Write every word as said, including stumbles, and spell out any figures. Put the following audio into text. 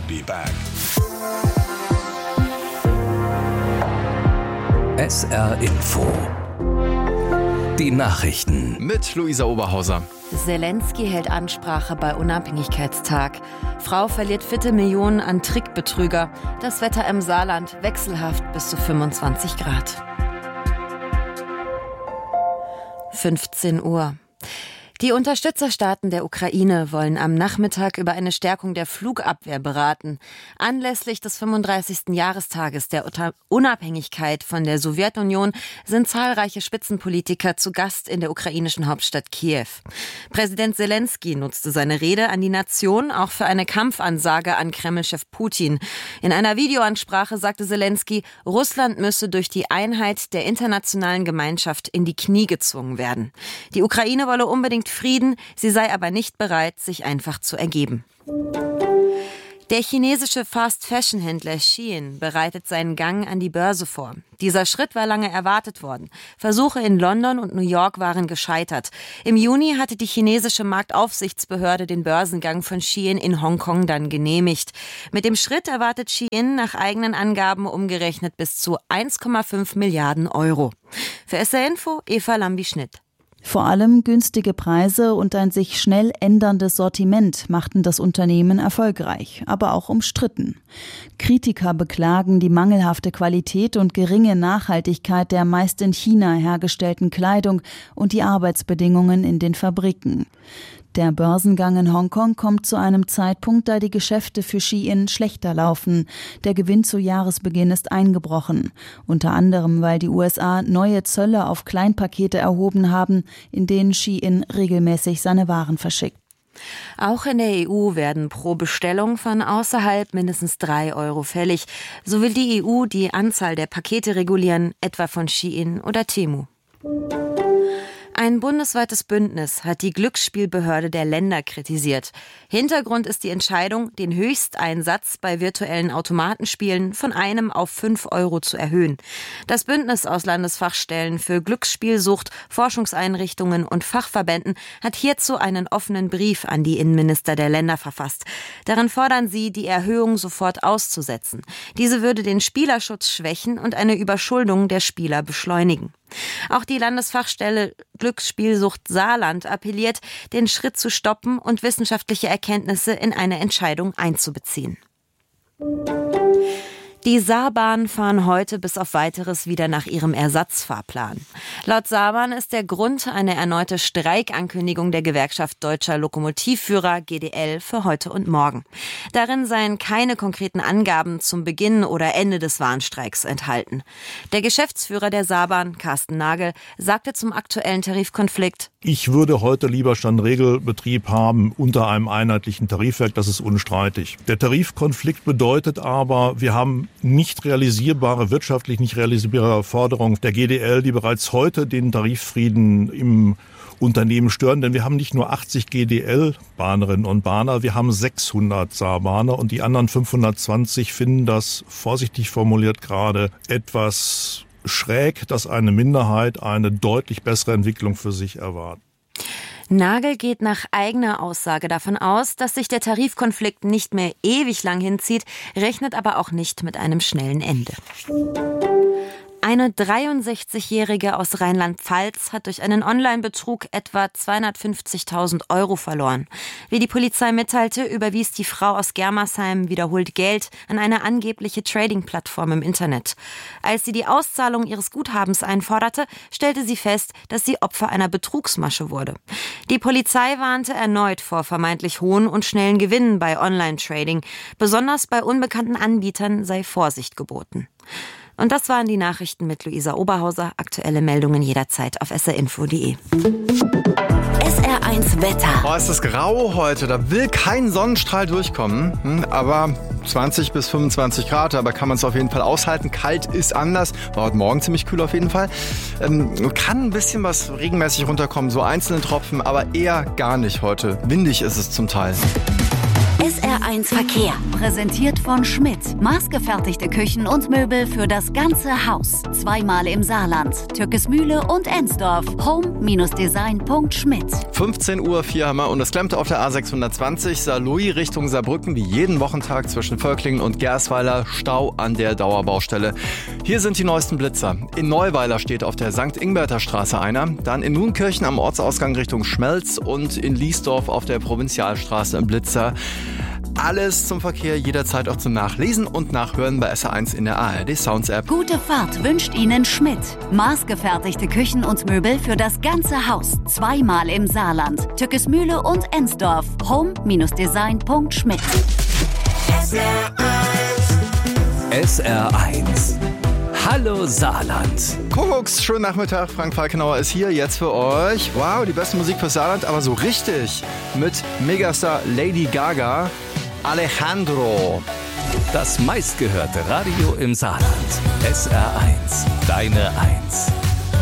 be back. S R Info. Die Nachrichten. Mit Luisa Oberhauser. Zelensky hält Ansprache bei Unabhängigkeitstag. Frau verliert Viertelmillionen an Trickbetrüger. Das Wetter im Saarland wechselhaft bis zu fünfundzwanzig Grad. fünfzehn Uhr. Die Unterstützerstaaten der Ukraine wollen am Nachmittag über eine Stärkung der Flugabwehr beraten. Anlässlich des fünfunddreißigsten Jahrestages der Unabhängigkeit von der Sowjetunion sind zahlreiche Spitzenpolitiker zu Gast in der ukrainischen Hauptstadt Kiew. Präsident Zelensky nutzte seine Rede an die Nation auch für eine Kampfansage an Kremlchef Putin. In einer Videoansprache sagte Zelensky, Russland müsse durch die Einheit der internationalen Gemeinschaft in die Knie gezwungen werden. Die Ukraine wolle unbedingt Frieden, sie sei aber nicht bereit, sich einfach zu ergeben. Der chinesische Fast-Fashion-Händler Shein bereitet seinen Gang an die Börse vor. Dieser Schritt war lange erwartet worden. Versuche in London und New York waren gescheitert. Im Juni hatte die chinesische Marktaufsichtsbehörde den Börsengang von Shein in Hongkong dann genehmigt. Mit dem Schritt erwartet Shein nach eigenen Angaben umgerechnet bis zu eins Komma fünf Milliarden Euro. Für S R Info Eva Lambi-Schnitt. Vor allem günstige Preise und ein sich schnell änderndes Sortiment machten das Unternehmen erfolgreich, aber auch umstritten. Kritiker beklagen die mangelhafte Qualität und geringe Nachhaltigkeit der meist in China hergestellten Kleidung und die Arbeitsbedingungen in den Fabriken. Der Börsengang in Hongkong kommt zu einem Zeitpunkt, da die Geschäfte für Shein schlechter laufen. Der Gewinn zu Jahresbeginn ist eingebrochen. Unter anderem, weil die U S A neue Zölle auf Kleinpakete erhoben haben, in denen Shein regelmäßig seine Waren verschickt. Auch in der E U werden pro Bestellung von außerhalb mindestens drei Euro fällig. So will die E U die Anzahl der Pakete regulieren, etwa von Shein oder Temu. Ein bundesweites Bündnis hat die Glücksspielbehörde der Länder kritisiert. Hintergrund ist die Entscheidung, den Höchsteinsatz bei virtuellen Automatenspielen von einem auf fünf Euro zu erhöhen. Das Bündnis aus Landesfachstellen für Glücksspielsucht, Forschungseinrichtungen und Fachverbänden hat hierzu einen offenen Brief an die Innenminister der Länder verfasst. Darin fordern sie, die Erhöhung sofort auszusetzen. Diese würde den Spielerschutz schwächen und eine Überschuldung der Spieler beschleunigen. Auch die Landesfachstelle Glücksspielsucht Saarland appelliert, den Schritt zu stoppen und wissenschaftliche Erkenntnisse in eine Entscheidung einzubeziehen. Die Saarbahnen fahren heute bis auf Weiteres wieder nach ihrem Ersatzfahrplan. Laut Saarbahn ist der Grund eine erneute Streikankündigung der Gewerkschaft Deutscher Lokomotivführer G D L für heute und morgen. Darin seien keine konkreten Angaben zum Beginn oder Ende des Warnstreiks enthalten. Der Geschäftsführer der Saarbahn, Carsten Nagel, sagte zum aktuellen Tarifkonflikt: Ich würde heute lieber Standregelbetrieb haben unter einem einheitlichen Tarifwerk, das ist unstreitig. Der Tarifkonflikt bedeutet aber, wir haben nicht realisierbare, wirtschaftlich nicht realisierbare Forderungen der G D L, die bereits heute den Tariffrieden im Unternehmen stören. Denn wir haben nicht nur achtzig G D L-Bahnerinnen und Bahner, wir haben sechshundert Saarbahner und die anderen fünfhundertzwanzig finden das, vorsichtig formuliert, gerade etwas schräg, dass eine Minderheit eine deutlich bessere Entwicklung für sich erwartet. Nagel geht nach eigener Aussage davon aus, dass sich der Tarifkonflikt nicht mehr ewig lang hinzieht, rechnet aber auch nicht mit einem schnellen Ende. Eine dreiundsechzigjährige aus Rheinland-Pfalz hat durch einen Online-Betrug etwa zweihundertfünfzigtausend Euro verloren. Wie die Polizei mitteilte, überwies die Frau aus Germersheim wiederholt Geld an eine angebliche Trading-Plattform im Internet. Als sie die Auszahlung ihres Guthabens einforderte, stellte sie fest, dass sie Opfer einer Betrugsmasche wurde. Die Polizei warnte erneut vor vermeintlich hohen und schnellen Gewinnen bei Online-Trading. Besonders bei unbekannten Anbietern sei Vorsicht geboten. Und das waren die Nachrichten mit Luisa Oberhauser. Aktuelle Meldungen jederzeit auf s r info punkt d e. S R eins Wetter. Oh, ist das grau heute, da will kein Sonnenstrahl durchkommen, hm, aber zwanzig bis fünfundzwanzig Grad, aber kann man es auf jeden Fall aushalten. Kalt ist anders, war heute Morgen ziemlich kühl auf jeden Fall. Ähm, kann ein bisschen was regenmäßig runterkommen, so einzelne Tropfen, aber eher gar nicht heute. Windig ist es zum Teil. S R R eins Verkehr. Präsentiert von Schmidt. Maßgefertigte Küchen und Möbel für das ganze Haus. Zweimal im Saarland. Türkesmühle und Ensdorf. home Design punkt schmidt. fünfzehn Uhr, vier Hammer und es klemmt auf der A sechshundertzwanzig Saarlouis Richtung Saarbrücken wie jeden Wochentag zwischen Völklingen und Gersweiler. Stau an der Dauerbaustelle. Hier sind die neuesten Blitzer. In Neuweiler steht auf der Sankt Ingberter Straße einer. Dann in Nunkirchen am Ortsausgang Richtung Schmelz und in Liesdorf auf der Provinzialstraße im Blitzer. Alles zum Verkehr, jederzeit auch zum Nachlesen und Nachhören bei S R eins in der A R D Sounds App. Gute Fahrt wünscht Ihnen Schmidt. Maßgefertigte Küchen und Möbel für das ganze Haus. Zweimal im Saarland. Türkesmühle und Ensdorf. home Design punkt schmidt. S R eins. Hallo Saarland. Kuckucks, schönen Nachmittag. Frank Falkenauer ist hier jetzt für euch. Wow, die beste Musik für Saarland, aber so richtig. Mit Megastar Lady Gaga, Alejandro. Das meistgehörte Radio im Saarland. S R eins. Deine Eins.